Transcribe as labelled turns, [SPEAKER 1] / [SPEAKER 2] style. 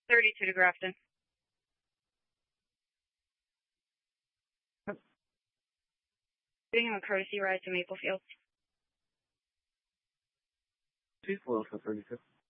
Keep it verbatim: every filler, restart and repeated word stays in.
[SPEAKER 1] thirty-two to Grafton. Giving him a courtesy ride to Maple Field.
[SPEAKER 2] Two four for thirty-two.